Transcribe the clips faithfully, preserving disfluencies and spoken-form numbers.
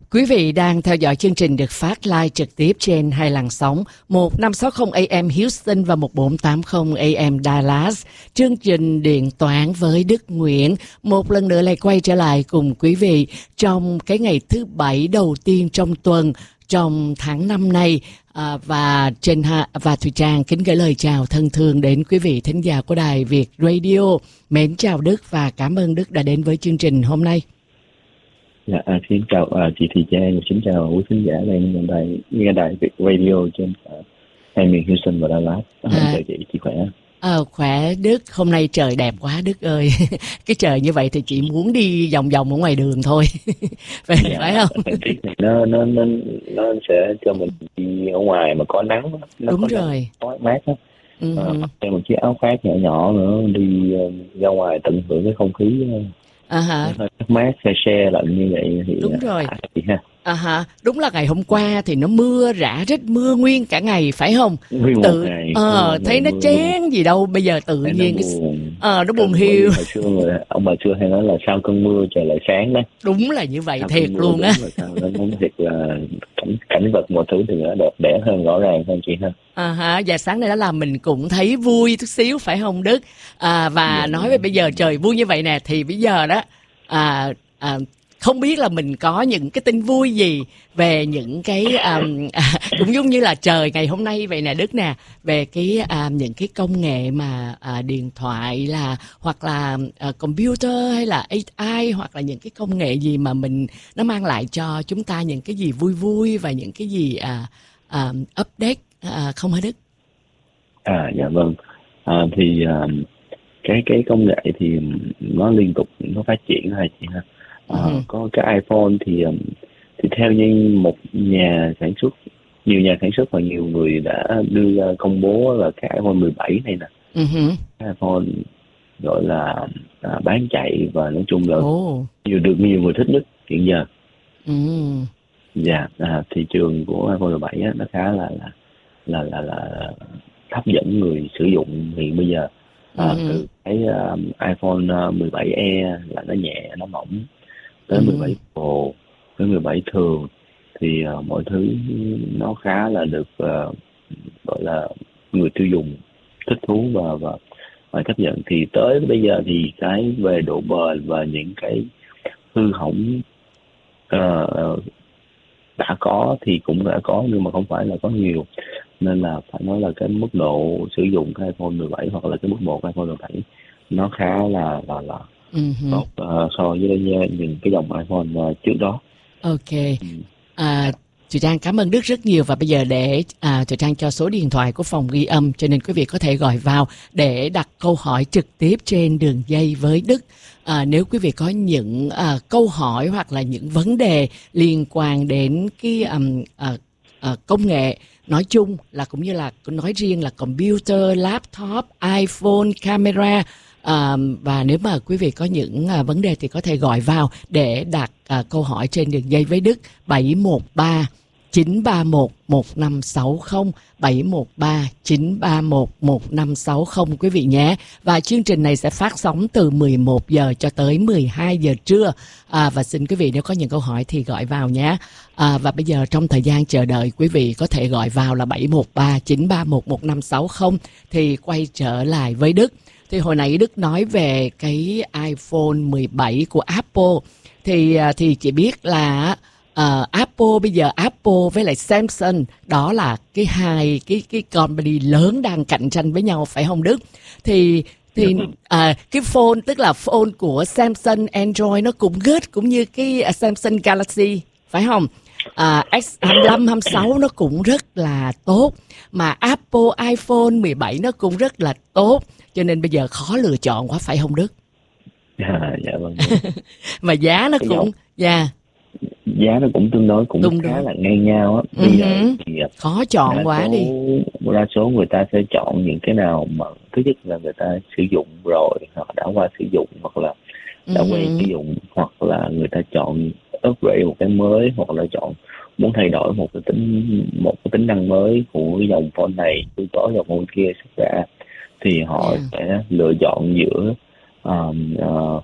Quý vị đang theo dõi chương trình được phát live trực tiếp trên hai làn sóng một năm sáu không A M Houston và một bốn tám không A M Dallas. Chương trình Điện Toán với Đức Nguyễn một lần nữa lại quay trở lại cùng quý vị trong cái ngày thứ bảy đầu tiên trong tuần trong tháng năm này. À, và trên ha, và Thùy Trang kính gửi lời chào thân thương đến quý vị thính giả của Đài Việt Radio. Mến chào Đức và cảm ơn Đức đã đến với chương trình hôm nay. Dạ, à, xin chào à, chị Thùy Trang, xin chào quý khán giả đang nghe đài nghe đài Việt Radio trên uh, hai miền Houston và Dallas. À, à, chào chị, chị khỏe? À, khỏe Đức, hôm nay trời đẹp quá Đức ơi. Cái trời như vậy thì chị muốn đi vòng vòng ở ngoài đường thôi. Phải, dạ, phải không? Thời tiết này nó nó nó nó sẽ cho mình đi ở ngoài mà có nắng, nó đúng có rồi, có mát á. Ừ. À, thêm một chiếc áo khoác nhỏ nhỏ nữa đi uh, ra ngoài tận hưởng cái không khí. Uh, À hả? Mát xe xe lạnh như vậy thì đúng rồi. Ha. À hả? Đúng là ngày hôm qua thì nó mưa rã rít, mưa nguyên cả ngày phải không? Nguyên tự ngày, ờ thấy nó chén gì đâu, bây giờ tự thấy nhiên nó cái buồn. ờ nó buồn hiu. Hồi xưa người ông bà xưa hay nói là sau cơn mưa trời lại sáng đấy. Đúng là như vậy, sau thiệt luôn á. Nó muốn thiệt là cảnh cảnh vật mọi thứ thì nó đẹp đẽ hơn, rõ ràng hơn chị ha. À hả? Và sáng nay đó là mình cũng thấy vui chút xíu phải không Đức? À, và dạ, nói về bây giờ trời vui như vậy nè thì bây giờ đó à, à, không biết là mình có những cái tin vui gì về những cái um, à, cũng giống như là trời ngày hôm nay vậy nè Đức nè, về cái à, những cái công nghệ mà à, điện thoại là hoặc là à, computer hay là A I hoặc là những cái công nghệ gì mà mình nó mang lại cho chúng ta những cái gì vui vui và những cái gì à, à, update à, không hả Đức? À dạ vâng. À, thì à, cái cái công nghệ thì nó liên tục nó phát triển hay chị ha. À, uh-huh. Có cái iPhone thì thì theo như một nhà sản xuất, nhiều nhà sản xuất và nhiều người đã đưa ra công bố là cái iPhone mười bảy này nè, uh-huh. cái iPhone gọi là à, bán chạy và nói chung là oh. nhiều được nhiều người thích nhất hiện giờ. Uh-huh. Dạ, à, thị trường của iPhone mười bảy á, nó khá là là là là, là hấp dẫn người sử dụng hiện bây giờ. À, uh-huh. Từ cái uh, iPhone uh, mười bảy e là nó nhẹ, nó mỏng, tới uh-huh. mười bảy Pro, tới mười bảy thường thì uh, mọi thứ nó khá là được uh, gọi là người tiêu dùng thích thú và và và chấp nhận. Thì tới bây giờ thì cái về độ bền và những cái hư hỏng uh, đã có thì cũng đã có nhưng mà không phải là có nhiều, nên là phải nói là cái mức độ sử dụng cái iPhone mười bảy hoặc là cái mức độ của iPhone mười bảy nó khá là là là uh-huh. tốt uh, so với những cái dòng iPhone uh, trước đó. Ok. À, chị Trang cảm ơn Đức rất nhiều và bây giờ để à, chị Trang cho số điện thoại của phòng ghi âm cho nên quý vị có thể gọi vào để đặt câu hỏi trực tiếp trên đường dây với Đức. À, nếu quý vị có những à, câu hỏi hoặc là những vấn đề liên quan đến cái um, à, à, công nghệ nói chung là cũng như là nói riêng là computer, laptop, iPhone, camera. À, và nếu mà quý vị có những à, vấn đề thì có thể gọi vào để đặt à, câu hỏi trên đường dây với Đức bảy một ba chín ba một một năm sáu không bảy một ba chín ba một một năm sáu không quý vị nhé. Và chương trình này sẽ phát sóng từ mười một giờ cho tới mười hai giờ trưa. À, và xin quý vị nếu có những câu hỏi thì gọi vào nhé. À, và bây giờ trong thời gian chờ đợi quý vị có thể gọi vào là bảy một ba chín ba một một năm sáu không thì quay trở lại với Đức. Thì hồi nãy Đức nói về cái iPhone mười bảy của Apple thì thì chị biết là uh, Apple bây giờ Apple với lại Samsung đó là cái hai cái cái company lớn đang cạnh tranh với nhau phải không Đức? Thì thì uh, cái phone tức là phone của Samsung Android nó cũng good cũng như cái uh, Samsung Galaxy phải không? Uh, S hai mươi lăm, hai mươi sáu nó cũng rất là tốt mà Apple iPhone mười bảy nó cũng rất là tốt. Cho nên bây giờ khó lựa chọn quá phải không Đức? À, dạ vâng. Mà giá nó cũng dạ yeah. giá nó cũng tương đối cũng tương khá đối. Là ngang nhau á. Bây uh-huh. giờ thì khó chọn quá số, đi. Đa số người ta sẽ chọn những cái nào mà thứ nhất là người ta sử dụng rồi hoặc đã qua sử dụng hoặc là đã uh-huh. quen sử dụng hoặc là người ta chọn upgrade một cái mới hoặc là chọn muốn thay đổi một cái tính một cái tính năng mới của cái dòng phone này từ có dòng phone kia xuất ra thì họ yeah. sẽ lựa chọn giữa um, uh,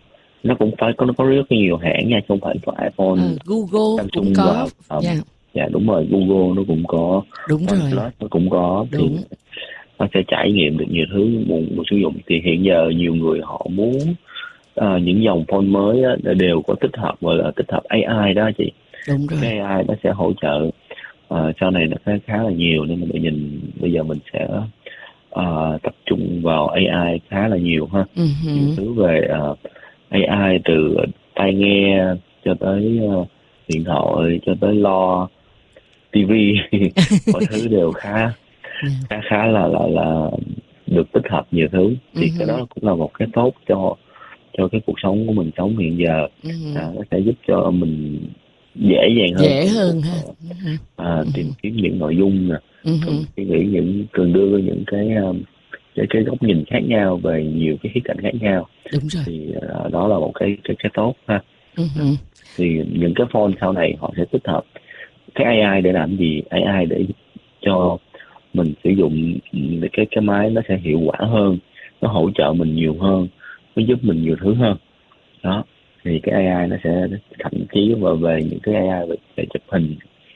nó cũng phải có nó có rất nhiều hãng nha, không phải có iPhone. À, Google Samsung cũng có. và, um, Yeah. dạ đúng rồi, Google nó cũng có, Đúng rồi. OnePlus nó cũng có. Đúng. Thì nó sẽ trải nghiệm được nhiều thứ muốn, muốn sử dụng. Thì hiện giờ nhiều người họ muốn uh, những dòng phone mới á, đều có tích hợp, gọi là tích hợp a i đó chị. Đúng rồi. Cái a i nó sẽ hỗ trợ uh, sau này nó khá khá là nhiều, nên mình nhìn bây giờ mình sẽ uh, tập trung vào a i khá là nhiều ha. Uh-huh. Nhiều thứ về uh, a i, từ tai nghe cho tới uh, điện thoại cho tới lo tivi mọi thứ đều khá yeah. khá khá là là là được tích hợp nhiều thứ. Thì uh-huh. cái đó cũng là một cái tốt cho cho cái cuộc sống của mình sống hiện giờ. Uh-huh. À, nó sẽ giúp cho mình dễ dàng hơn, dễ hơn ha. Uh-huh. À, uh-huh. tìm kiếm những nội dung nè, uh-huh. cần suy nghĩ những cần đưa những cái cái cái góc nhìn khác nhau về nhiều cái khía cạnh khác nhau. Đúng rồi. Thì uh, đó là một cái cái cái tốt ha. Uh-huh. Thì những cái phone sau này họ sẽ tích hợp cái a i để làm gì? a i để cho mình sử dụng cái cái máy nó sẽ hiệu quả hơn, nó hỗ trợ mình nhiều hơn, nó giúp mình nhiều thứ hơn. Đó, thì cái a i nó sẽ thậm chí về về những cái a i về, về chụp hình,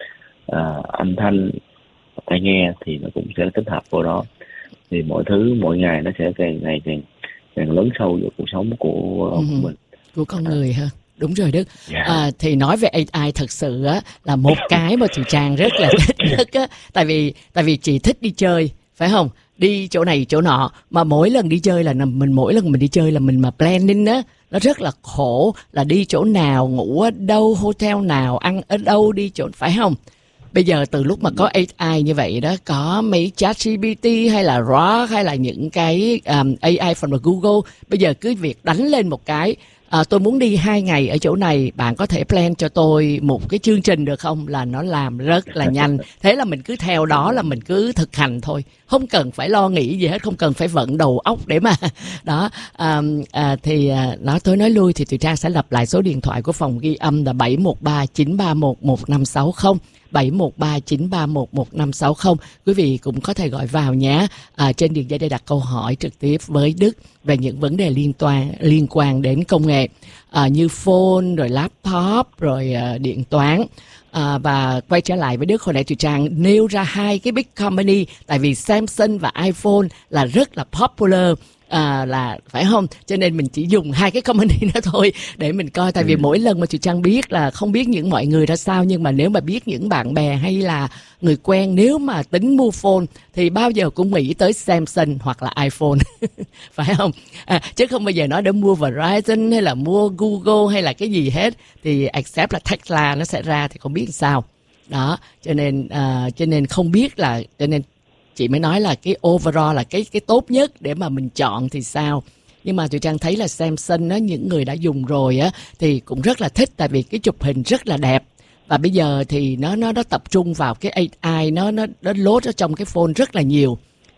à, âm thanh, tai nghe thì nó cũng sẽ tích hợp vào đó. Thì mọi thứ mỗi ngày nó sẽ càng ngày càng càng lớn sâu vào cuộc sống của, ừ, của mình, của con người ha. Đúng rồi Đức. Yeah. À, thì nói về a i thật sự á là một cái mà chị Trang rất là thích nhất á, tại vì tại vì chị thích đi chơi, phải không? Đi chỗ này chỗ nọ, mà mỗi lần đi chơi là mình mỗi lần mình đi chơi là mình mà planning á, nó rất là khổ, là đi chỗ nào, ngủ ở đâu, hotel nào, ăn ở đâu, đi chỗ, phải không? Bây giờ từ lúc mà có a i như vậy đó, có mấy ChatGPT hay là Grok hay là những cái um, a i from Google, bây giờ cứ việc đánh lên một cái, à, tôi muốn đi hai ngày ở chỗ này, bạn có thể plan cho tôi một cái chương trình được không, là nó làm rất là nhanh. Thế là mình cứ theo đó là mình cứ thực hành thôi, không cần phải lo nghĩ gì hết, không cần phải vận đầu óc để mà đó. À, à, thì à, nói tới nói lui thì Thùy Trang sẽ lặp lại số điện thoại của phòng ghi âm là bảy một ba chín ba một một năm sáu không, bảy một ba chín ba một một năm sáu không. Quý vị cũng có thể gọi vào nhé. À, trên đường dây để đặt câu hỏi trực tiếp với Đức về những vấn đề liên quan liên quan đến công nghệ, à, như phone, rồi laptop, rồi uh, điện toán. À, và quay trở lại với Đức, hồi nãy Thùy Trang nêu ra hai cái big company, tại vì Samsung và iPhone là rất là popular, à, là phải không, cho nên mình chỉ dùng hai cái company đó thôi để mình coi. Tại vì mỗi lần mà chị Trang biết là không biết những mọi người ra sao, nhưng mà nếu mà biết những bạn bè hay là người quen nếu mà tính mua phone thì bao giờ cũng nghĩ tới Samsung hoặc là iPhone phải không, à, chứ không bao giờ nói để mua Verizon hay là mua Google hay là cái gì hết. Thì except là Tesla nó sẽ ra thì không biết sao đó, cho nên uh, cho nên không biết là, cho nên chị mới nói là cái overall là cái cái tốt nhất để mà mình chọn thì sao. Nhưng mà tụi Trang thấy là Samsung á, những người đã dùng rồi á thì cũng rất là thích, tại vì cái chụp hình rất là đẹp, và bây giờ thì nó nó nó tập trung vào cái a i, nó nó nó load ở trong cái phone rất là nhiều,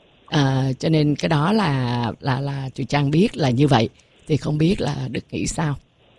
à, cho nên cái đó là là là tụi Trang biết là như vậy. Thì không biết là Đức nghĩ sao?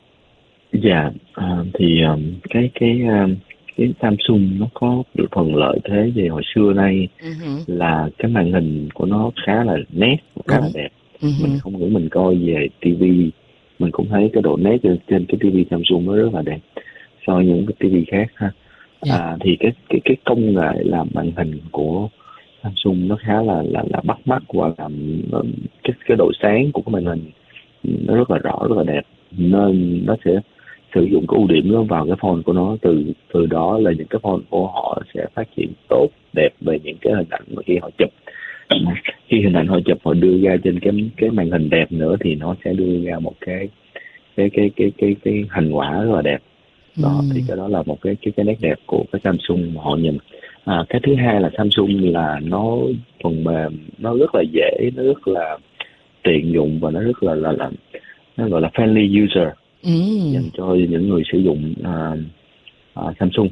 Dạ, à, thì um, cái cái um, cái Samsung nó có được phần lợi thế về hồi xưa nay, uh-huh. là cái màn hình của nó khá là nét, khá là đẹp. Uh-huh. Mình không nghĩ mình coi về tivi, mình cũng thấy cái độ nét trên, trên cái tivi Samsung nó rất là đẹp so với những cái tivi khác ha. Yeah. À, thì cái cái cái công nghệ làm màn hình của Samsung nó khá là là là bắt mắt, và làm cái cái độ sáng của cái màn hình nó rất là rõ, rất là đẹp, nên nó sẽ sử dụng cái ưu điểm đó vào cái phone của nó. Từ từ đó là những cái phone của họ sẽ phát triển tốt đẹp về những cái hình ảnh mà khi họ chụp, khi hình ảnh họ chụp họ đưa ra trên cái cái màn hình đẹp nữa, thì nó sẽ đưa ra một cái cái cái cái cái cái thành quả rất là đẹp đó. Ừ. Thì cái đó là một cái cái cái nét đẹp của cái Samsung mà họ nhìn. À, cái thứ hai là Samsung là nó phần mềm nó rất là dễ, nó rất là tiện dụng, và nó rất là là là nó gọi là friendly user. Ừ. Dành cho những người sử dụng uh, uh, Samsung.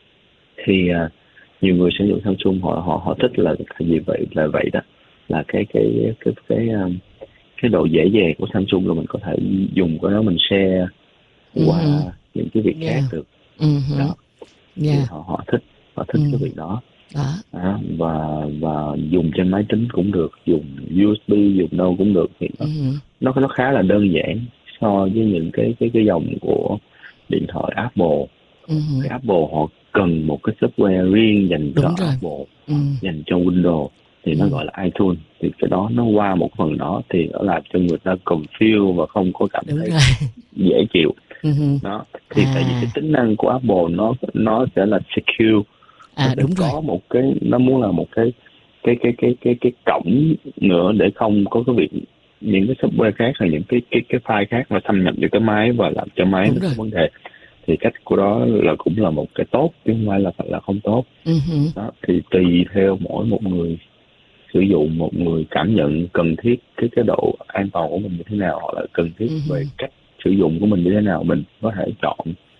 Thì uh, nhiều người sử dụng Samsung họ họ họ thích là cái gì vậy, là vậy đó, là cái cái cái cái um, cái độ dễ dàng của Samsung, là mình có thể dùng cái đó mình share qua uh-huh. những cái việc yeah. khác được. Uh-huh. Đó. Yeah. Thì họ họ thích họ thích uh-huh. cái việc đó. Đó. À, và và dùng trên máy tính cũng được, dùng u ét bê, dùng đâu cũng được. Thì nó uh-huh. nó nó khá là đơn giản so với những cái cái cái dòng của điện thoại Apple. Uh-huh. Cái Apple họ cần một cái software riêng dành Đúng cho rồi. Apple, uh-huh. dành cho Windows thì uh-huh. nó gọi là iTunes. Thì cái đó nó qua một phần đó thì nó làm cho người ta confuse và không có cảm Đúng thấy rồi. dễ chịu. Uh-huh. Đó thì à. tại vì cái tính năng của Apple nó nó sẽ là secure. À, nó đúng có rồi. một cái, nó muốn là một cái cái cái cái cái cái cổng nữa để không có cái việc những cái software khác hay những cái cái cái file khác mà xâm nhập vào cái máy và làm cho máy Đúng nó rồi. có vấn đề. Thì cách của đó là cũng là một cái tốt chứ không phải là là không tốt. Uh-huh. Đó thì tùy theo mỗi một người sử dụng, một người cảm nhận cần thiết cái cái độ an toàn của mình như thế nào, hoặc là cần thiết uh-huh. về cách sử dụng của mình như thế nào, mình có thể chọn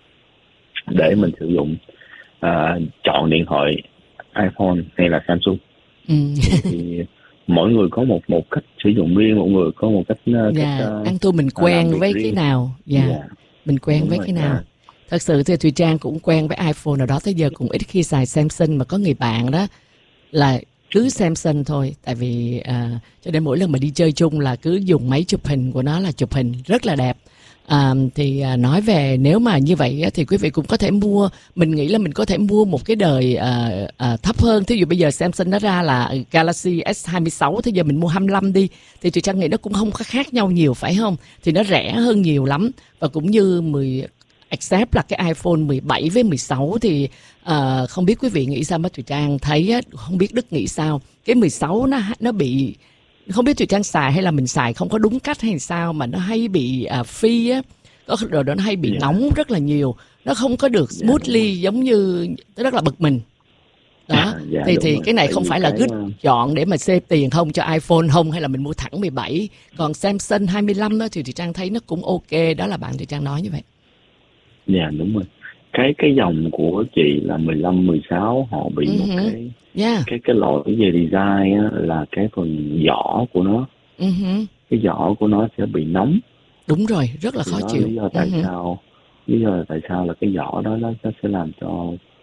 để mình sử dụng. À, chọn điện thoại iPhone hay là Samsung. Ừ. thì, thì mỗi người có một một cách sử dụng riêng, mỗi người có một cách, yeah. cách ăn thua mình quen với riêng. Cái nào yeah. Yeah. mình quen Đúng với rồi, cái nào yeah. Thật sự thì Thùy Trang cũng quen với iPhone nào đó tới giờ, cũng ít khi xài Samsung, mà có người bạn đó là cứ Samsung thôi, tại vì à, cho nên mỗi lần mà đi chơi chung là cứ dùng máy chụp hình của nó là chụp hình rất là đẹp. À, thì à, nói về nếu mà như vậy thì quý vị cũng có thể mua, mình nghĩ là mình có thể mua một cái đời à, à, thấp hơn. Thí dụ bây giờ Samsung nó ra là Galaxy S hai mươi sáu, thì giờ mình mua hai mươi lăm đi, thì tôi chắc nghĩ nó cũng không có khác nhau nhiều, phải không? Thì nó rẻ hơn nhiều lắm. Và cũng như mười except là cái iPhone mười bảy với mười sáu thì à, không biết quý vị nghĩ sao, mà Thùy Trang thấy không biết Đức nghĩ sao. Cái mười sáu nó nó bị, không biết Thùy Trang xài hay là mình xài không có đúng cách hay sao mà nó hay bị à, phi á, có rồi đó nó hay bị yeah. nóng rất là nhiều, nó không có được smoothly, yeah, giống như rất là bực mình đó. À, yeah, thì thì rồi. Cái này Tại không phải là good uh... chọn để mà save tiền không cho iPhone không, hay là mình mua thẳng mười bảy. Còn Samsung hai mươi lăm đó thì Thùy Trang thấy nó cũng ok, đó là bạn Thùy Trang nói như vậy. Dạ yeah, đúng rồi. Cái cái dòng của chị là mười lăm, mười sáu họ bị uh-huh. một cái yeah. cái cái lỗi về design á, là cái phần vỏ của nó. Uh-huh. Cái vỏ của nó sẽ bị nóng. Đúng rồi, rất là khó đó chịu. Lý do tại uh-huh. sao lý do là tại sao là cái vỏ đó nó, nó sẽ làm cho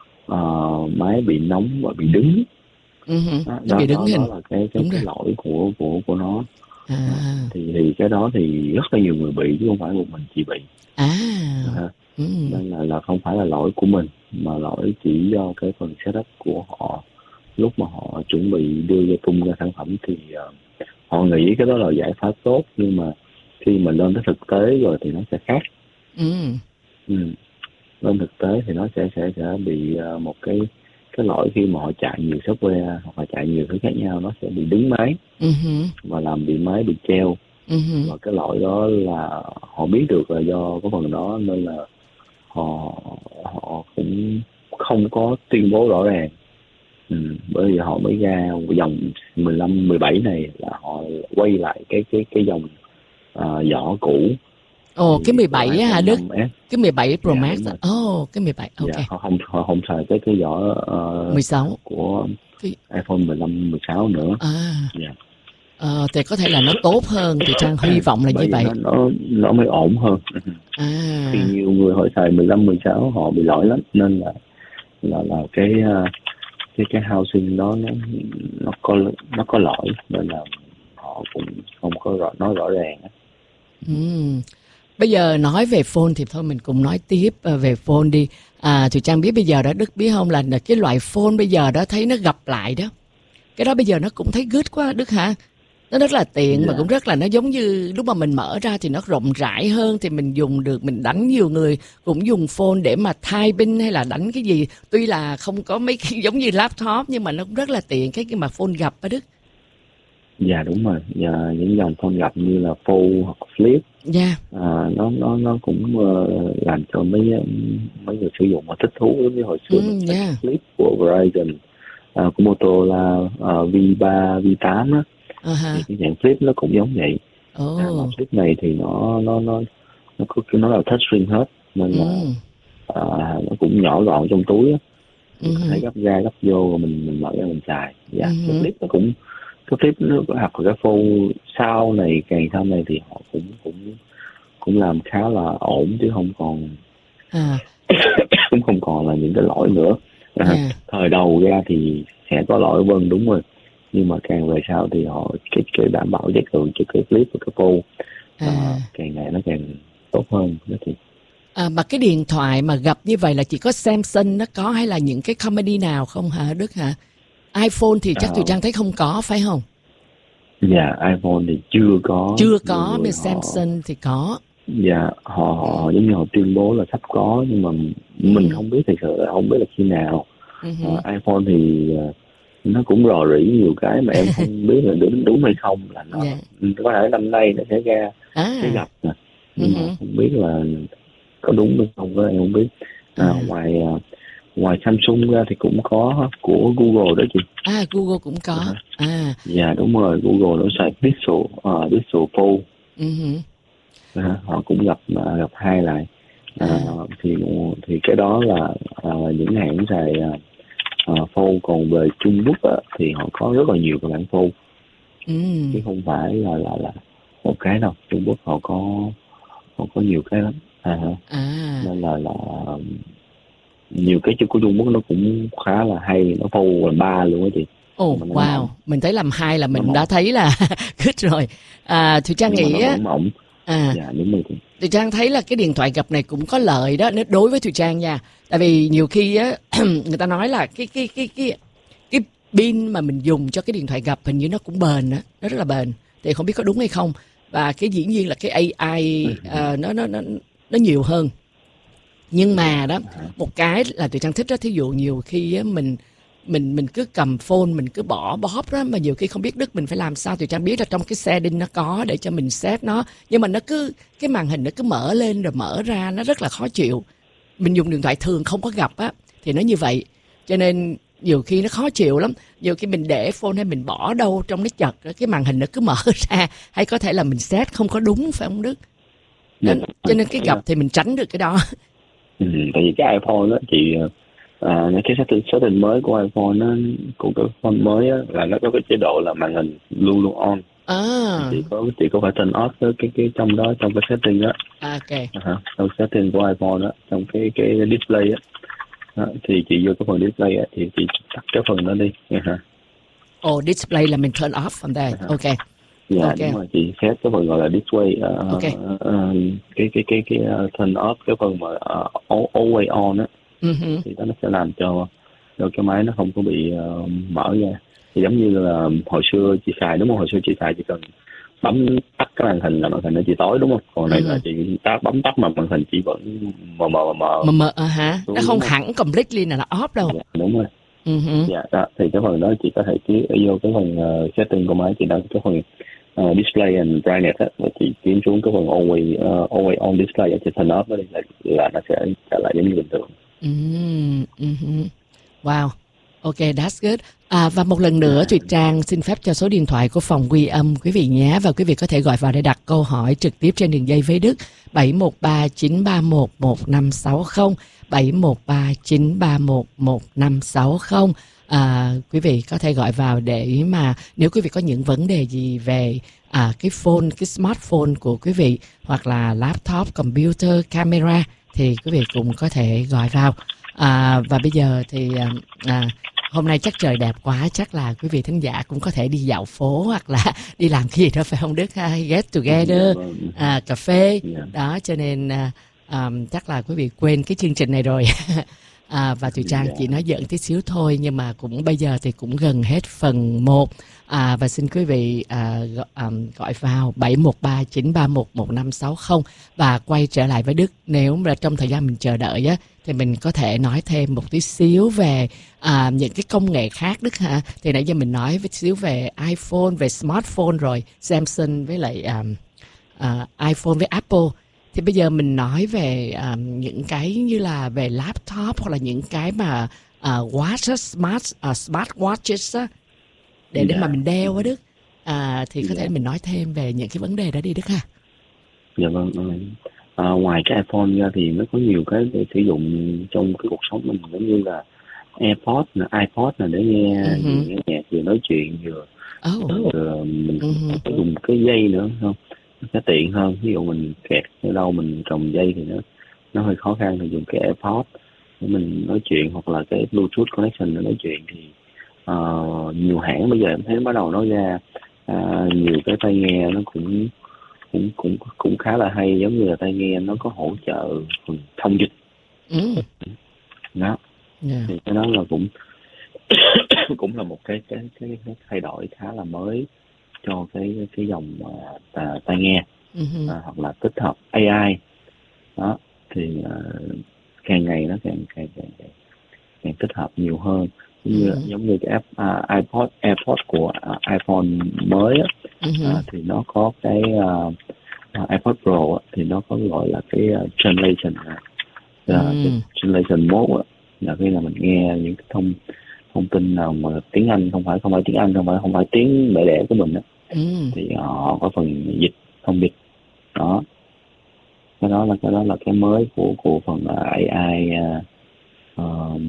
uh, máy bị nóng và bị đứng. Uh-huh. Đó, nó đó, bị đứng đó, hình. Đó là cái cái, cái lỗi của của của nó. À. Thì thì cái đó thì rất là nhiều người bị chứ không phải một mình chị bị. À. À. Ừ. Nên là, là không phải là lỗi của mình, mà lỗi chỉ do cái phần setup của họ lúc mà họ chuẩn bị đưa ra tung ra sản phẩm. Thì uh, họ nghĩ cái đó là giải pháp tốt, nhưng mà khi mà lên tới thực tế rồi thì nó sẽ khác. Ừ. Ừ. Lên thực tế thì nó sẽ sẽ sẽ bị uh, một cái cái lỗi khi mà họ chạy nhiều software hoặc là chạy nhiều thứ khác nhau, nó sẽ bị đứng máy. Uh-huh. Và làm bị máy bị treo. Uh-huh. Và cái lỗi đó là họ biết được là do cái phần đó, nên là họ họ cũng không có tuyên bố rõ ràng. Ừ, bởi vì họ mới ra dòng mười lăm, mười bảy này là họ quay lại cái cái cái dòng uh, vỏ cũ. Ồ, oh, cái mười bảy á hả Đức? Cái mười bảy Pro dạ, Max. Ồ, oh, cái mười bảy. Ok. Dạ, họ không họ không xài cái cái vỏ uh, mười sáu của cái... iPhone mười lăm, mười sáu nữa. À. Dạ. Ờ, thì có thể là nó tốt hơn, thì Trang hy vọng là bởi như vậy. Nó, nó nó mới ổn hơn. À. Thì nhiều người họ xài mười lăm, mười sáu họ bị lỗi lắm, nên là là là cái cái cái housing đó nó nó có nó có lỗi, nên là họ cũng không có rõ, nói rõ ràng. Ừ. Bây giờ nói về phone thì thôi mình cùng nói tiếp về phone đi. À, thì Trang biết bây giờ đó, Đức biết không, là cái loại phone bây giờ đó thấy nó gặp lại đó. Cái đó bây giờ nó cũng thấy good quá Đức hả? Nó rất là tiện. Yeah. Mà cũng rất là, nó giống như lúc mà mình mở ra thì nó rộng rãi hơn, thì mình dùng được, mình đánh, nhiều người cũng dùng phone để mà typing hay là đánh cái gì. Tuy là không có mấy cái giống như laptop, nhưng mà nó cũng rất là tiện cái mà phone gặp á Đức. Dạ đúng rồi. Dạ, những dòng phone gặp như là Fold hoặc Flip. Dạ. À, nó nó nó cũng uh, làm cho mấy mấy người sử dụng mà thích thú, giống như hồi xưa ừ, yeah. Flip của Verizon, uh, của Motorola uh, vê ba, vê tám á. Uh-huh. Thì cái dạng Flip nó cũng giống vậy. Oh. À, mà Flip này thì nó nó nó nó có nó là touchscreen hết, nên là mm. uh, nó cũng nhỏ gọn trong túi á. Mình uh-huh. có thể gấp ra gấp vô rồi mình mình mở ra mình xài. Dạ. Yeah. Uh-huh. Cái Flip nó cũng cái Flip nó hoặc là cái phone sau này, càng sau này thì họ cũng cũng cũng làm khá là ổn, chứ không còn à. cũng không còn là những cái lỗi nữa. À, yeah. Thời đầu ra thì sẽ có lỗi, vâng đúng rồi, nhưng mà càng về sau thì họ cái, cái đảm bảo chất lượng cho cái Flip và cái phone à. À, càng ngày nó càng tốt hơn đó chị. À, mà cái điện thoại mà gập như vậy là chỉ có Samsung nó có hay là những cái company nào không hả Đức hả? iPhone thì chắc À, Thùy Trang thấy không có phải không? dạ iPhone thì chưa có, Chưa nhiều có, người bên họ Samsung thì có. dạ họ, Ừ. họ giống như họ tuyên bố là sắp có, nhưng mà mình Ừ. không biết, thực sự là không biết là khi nào. Ừ. Ờ, iPhone thì ờ, nó cũng rò rỉ nhiều cái mà em không biết là đúng đúng hay không, là nó Dạ. có thể năm nay nó sẽ ra cái À. gặp nè, Ừ. nhưng mà không biết là có đúng hay không đó, em không biết. À. À, ngoài ờ, ngoài Samsung ra thì cũng có của Google đó chị. À, Google cũng có. À, À. dạ đúng rồi, Google nó xài Pixel, uh, Pixel Fold. Ừ. À, họ cũng gặp à, gặp hai lại. À, À. thì thì cái đó là à, những hãng xài à, phone. Còn về Trung Quốc á, thì họ có rất là nhiều cái bản phone, Ừ. chứ không phải là là là một cái đâu. Trung Quốc họ có họ có nhiều cái lắm. À, À. nên là là nhiều cái của Trung Quốc nó cũng khá là hay, nó phone là ba luôn á chị. Ồ, Nhưng mà nó wow, mỏng, mình thấy làm hai là nó mình đã mỏng thấy là good rồi. À, Thùy Trang nhưng mà nghĩ nó á, vẫn mỏng. à, Dạ đúng rồi chị. Thùy Trang thấy là cái điện thoại gập này cũng có lợi đó, nếu đối với Thùy Trang nha. Tại vì nhiều khi á, người ta nói là cái cái cái cái cái pin mà mình dùng cho cái điện thoại gập hình như nó cũng bền á, nó rất là bền. Thì không biết có đúng hay không. Và cái dĩ nhiên là cái a i à, nó nó nó nó nhiều hơn. Nhưng Dạ. mà đó, một cái là Thùy Trang thích đó, thí dụ nhiều khi á, mình mình mình cứ cầm phone mình cứ bỏ bóp đó, mà nhiều khi không biết Đức mình phải làm sao. Tụi Trang biết là trong cái setting nó có để cho mình set nó, nhưng mà nó cứ cái màn hình nó cứ mở lên rồi mở ra, nó rất là khó chịu. Mình dùng điện thoại thường không có gặp á thì nó như vậy, cho nên nhiều khi nó khó chịu lắm. Nhiều khi mình để phone hay mình bỏ đâu trong cái chật, cái màn hình nó cứ mở ra, hay có thể là mình set không có đúng, phải không Đức? Đó, Dạ. cho nên cái gặp thì mình tránh được cái đó. Ừ, tại vì cái iPhone đó chị, à, cái setting, setting mới của iPhone nó, của cái phone mới á, là nó có cái chế độ là màn hình luôn luôn on. À, Chị có chị có phải turn off cái cái, cái trong đó, trong cái setting đó. ok. À, trong setting của iPhone đó, trong cái cái display á, đó, thì chị vô cái phần display á, thì chị tắt cái phần đó đi nha hả. Oh, display là mình turn off from there. À, Ok. dạ Ok. đúng rồi, chị set cái phần gọi là display, uh, Ok. uh, cái cái cái cái uh, turn off cái phần mà uh, always on á. Uh-huh. Thì đó nó sẽ làm cho cho cái máy nó không có bị uh, mở ra. Thì giống như là hồi xưa chị xài, đúng không, hồi xưa chị xài chỉ cần bấm tắt cái màn hình là màn hình nó chỉ tối, đúng không? Còn này Uh-huh. là chị tắt bấm tắt mà màn hình chỉ vẫn mờ mờ mờ Mà mờ à hả? Nó xuống, không đúng không? hẳn completely là nó off đâu. Dạ, đúng rồi. Uh-huh. Dạ đó, thì cái phần đó chị có thể ký vô cái phần uh, setting của máy chị, đăng cái phần uh, display and brightness á, và chị kiếm xuống cái phần always uh, always on display ở trên turn off đó đi, là, là nó sẽ trở lại giống như bình thường. Uh-huh. Uh-huh. Wow. Ok, that's good. À, và một lần nữa, Thùy Trang xin phép cho số điện thoại của phòng ghi âm quý vị nhé. Và quý vị có thể gọi vào để đặt câu hỏi trực tiếp trên đường dây với Đức bảy một ba chín ba một một năm sáu không, bảy một ba chín ba một một năm sáu không. À, quý vị có thể gọi vào để mà nếu quý vị có những vấn đề gì về à, cái phone, cái smartphone của quý vị, hoặc là laptop, computer, camera, thì quý vị cũng có thể gọi vào. À, và bây giờ thì à, hôm nay chắc trời đẹp quá, chắc là quý vị thính giả cũng có thể đi dạo phố hoặc là đi làm cái gì đó, phải không Đức? Get together, à, cà phê đó, cho nên à, à, chắc là quý vị quên cái chương trình này rồi. À, và Thùy Trang chỉ nói giỡn tí xíu thôi, nhưng mà cũng bây giờ thì cũng gần hết phần một. À, và xin quý vị à, gọi, à, gọi vào bảy một ba chín ba một một năm sáu không và quay trở lại với Đức. Nếu mà trong thời gian mình chờ đợi á, thì mình có thể nói thêm một tí xíu về à, những cái công nghệ khác Đức hả? Thì nãy giờ mình nói với xíu về iPhone, về smartphone rồi, Samsung với lại à, à, iPhone với Apple. Thì bây giờ mình nói về à, những cái như là về laptop hoặc là những cái mà à, watch, smart uh, smart watches á, để để mà mình đeo á Đức. À, thì có thể mình nói thêm về những cái vấn đề đó đi Đức ha. Dạ vâng. À, ngoài cái iPhone ra thì nó có nhiều cái để sử dụng trong cái cuộc sống mình, giống như là AirPods, iPod là để nghe, uh-huh. nghe nhạc vừa nói chuyện vừa, oh. rồi mình uh-huh. có dùng cái dây nữa không, nó sẽ tiện hơn. Ví dụ mình kẹt ở đâu mình trồng dây thì nó nó hơi khó khăn, thì dùng cái AirPods để mình nói chuyện, hoặc là cái Bluetooth connection để nói chuyện. Thì uh, nhiều hãng bây giờ em thấy bắt đầu nói ra uh, nhiều cái tai nghe nó cũng cũng cũng cũng khá là hay, giống như là tai nghe nó có hỗ trợ phần thông dịch. Ừ. Đó. Yeah. Thì cái đó là cũng cũng là một cái cái cái, cái thay đổi khá là mới cho cái cái dòng uh, tai nghe. Uh-huh. À, hoặc là tích hợp a i. Đó thì uh, càng ngày nó càng càng càng, càng, càng tích hợp nhiều hơn. Như, uh-huh. giống như cái app uh, iPod AirPods của uh, iPhone mới á, uh-huh. uh, thì nó có cái uh, uh, iPod Pro á, thì nó có gọi là cái uh, translation uh, uh-huh. cái translation mode á, là khi là mình nghe những cái thông thông tin nào mà tiếng Anh không phải không phải tiếng Anh không phải không phải tiếng mẹ đẻ của mình á, uh-huh. thì họ có phần dịch thông dịch. Đó, cái đó là cái đó là cái mới của của phần a i uh,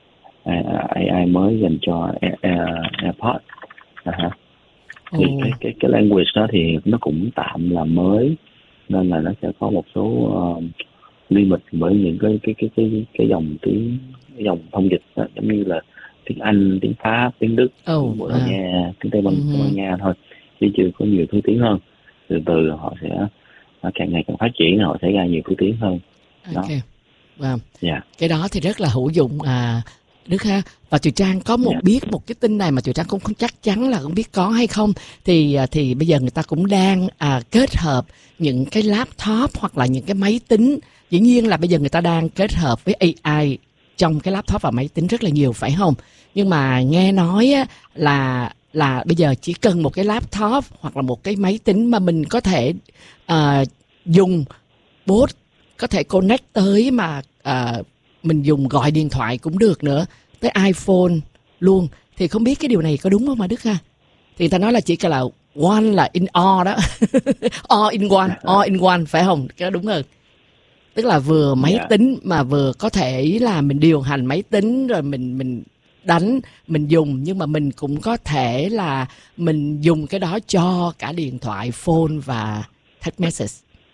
a i mới dành cho AirPods. Uh-huh. Thì oh. cái cái cái language đó thì nó cũng tạm là mới, nên là nó sẽ có một số uh, limit bởi những cái cái cái cái cái dòng tiếng, cái dòng thông dịch đó, giống như là tiếng Anh, tiếng Pháp, tiếng Đức, oh, tiếng Bồ Đào Nha, à. tiếng Tây Ban uh-huh. Nha thôi, chứ chưa có nhiều thứ tiếng hơn. Từ từ họ sẽ càng ngày càng phát triển, họ sẽ ra nhiều thứ tiếng hơn. Đó. Ok. Wow. Yeah. Cái đó thì rất là hữu dụng à, Đức ha. Và Thùy Trang có một yeah. biết một cái tin này mà Thùy Trang cũng không chắc chắn là không biết có hay không. Thì thì bây giờ người ta cũng đang à, kết hợp những cái laptop hoặc là những cái máy tính. Dĩ nhiên là bây giờ người ta đang kết hợp với a i trong cái laptop và máy tính rất là nhiều, phải không? Nhưng mà nghe nói á, là là bây giờ chỉ cần một cái laptop hoặc là một cái máy tính mà mình có thể uh, dùng bot, có thể connect tới mà uh, mình dùng gọi điện thoại cũng được nữa, tới iPhone luôn. Thì không biết cái điều này có đúng không mà Đức ha? Thì ta nói là chỉ cần là one là in all đó. All in one, all in one, phải không? Cái đó đúng hơn. Tức là vừa máy yeah. tính mà vừa có thể là mình điều hành máy tính, rồi mình mình đánh, mình dùng, nhưng mà mình cũng có thể là mình dùng cái đó cho cả điện thoại, phone và text message.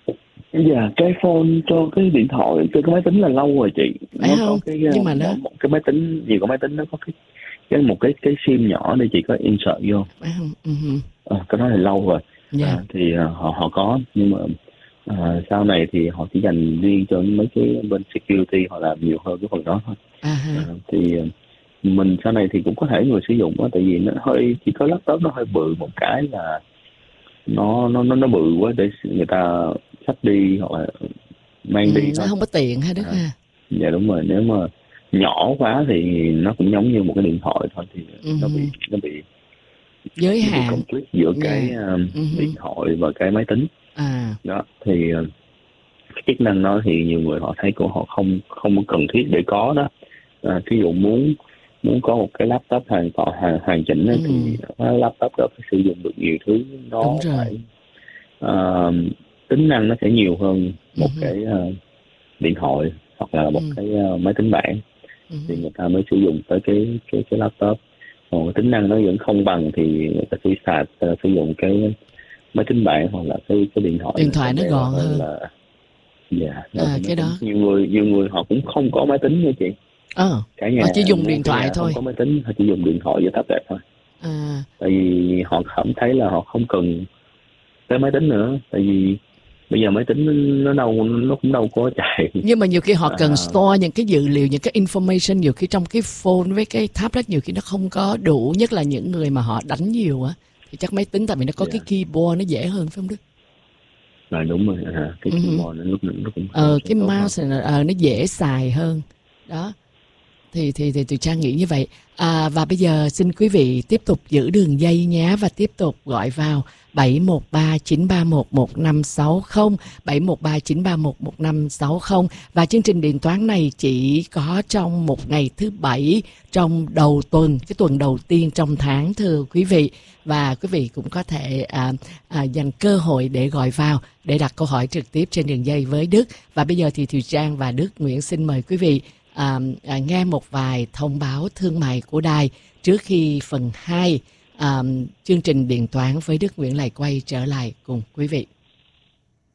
Dạ, cái phone cho cái điện thoại, cho cái máy tính là lâu rồi chị. Phải nó không? Có cái, nhưng mà nó một cái máy tính, nhiều cái máy tính nó có cái, cái một cái cái sim nhỏ để chị có insert vô. Phải không? Uh-huh. À, cái đó là lâu rồi. Yeah. À, thì uh, họ họ có, nhưng mà uh, sau này thì họ chỉ dành riêng cho mấy cái bên security, họ làm nhiều hơn cái phần đó thôi. Uh-huh. À, thì uh, mình sau này thì cũng có thể người sử dụng đó, tại vì nó hơi, chỉ có laptop nó hơi bự một cái là nó nó nó nó bự quá để người ta xách đi hoặc là mang ừ, đi nó thôi. không có tiện ha Đức à, ha. Dạ đúng rồi, nếu mà nhỏ quá thì nó cũng giống như một cái điện thoại thôi, thì uh-huh. nó bị nó bị giới nó hạn bị conflict giữa yeah. cái uh, uh-huh. điện thoại và cái máy tính. À. Đó thì uh, cái chức năng đó thì nhiều người họ thấy của họ không không cần thiết để có đó. À, ví dụ muốn muốn có một cái laptop hoàn toàn hoàn, hoàn chỉnh ấy, ừ. thì cái laptop đó phải sử dụng được nhiều thứ, nó phải uh, tính năng nó sẽ nhiều hơn một ừ. cái uh, điện thoại hoặc là một ừ. cái uh, máy tính bảng, ừ. thì người ta mới sử dụng tới cái cái cái laptop. Còn tính năng nó vẫn không bằng thì người ta sẽ xài uh, sử dụng cái máy tính bảng hoặc là cái cái điện thoại. Điện thoại nó gọn hơn. hơn. Là, dạ. À, cái đó. Nhiều người nhiều người họ cũng không có máy tính nha chị. Ờ, cả nhà họ chỉ dùng điện thoại thôi. Không có máy tính, họ chỉ dùng điện thoại và tablet thôi. À. Tại vì họ cảm thấy là họ không cần cái máy tính nữa. Tại vì bây giờ máy tính nó đâu nó cũng đâu có chạy. Nhưng mà nhiều khi họ cần à. store những cái dữ liệu, những cái information, nhiều khi trong cái phone với cái tablet nhiều khi nó không có đủ, nhất là những người mà họ đánh nhiều á, thì chắc máy tính tại vì nó có yeah. cái keyboard nó dễ hơn, phải không Đức? Rồi đúng rồi, à, cái ừ. keyboard nó lúc nó cũng ờ cái mouse này, ờ, nó dễ xài hơn đó. Thì thì thì Thùy Trang nghĩ như vậy. À, và bây giờ xin quý vị tiếp tục giữ đường dây nhé, và tiếp tục gọi vào bảy một ba chín ba một một năm sáu không, bảy một ba chín ba một một năm sáu không. Và chương trình điện toán này chỉ có trong một ngày thứ bảy trong đầu tuần, cái tuần đầu tiên trong tháng, thưa quý vị. Và quý vị cũng có thể à, à, dành cơ hội để gọi vào để đặt câu hỏi trực tiếp trên đường dây với Đức. Và bây giờ thì Thùy Trang và Đức Nguyễn xin mời quý vị À, à, nghe một vài thông báo thương mại của đài trước khi phần hai à, chương trình điện toán với Đức Nguyễn lại quay trở lại cùng quý vị.